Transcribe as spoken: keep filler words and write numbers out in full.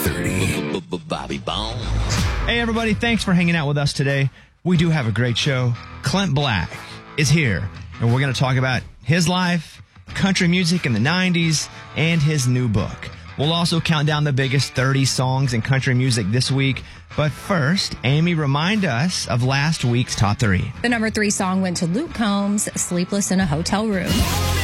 thirty. Bobby Bones. Hey, everybody. Thanks for hanging out with us today. We do have a great show. Clint Black is here, and we're going to talk about his life, country music in the nineties, and his new book. We'll also count down the biggest thirty songs in country music this week. But first, Amy, remind us of last week's top three. The number three song went to Luke Combs, Sleepless in a Hotel Room.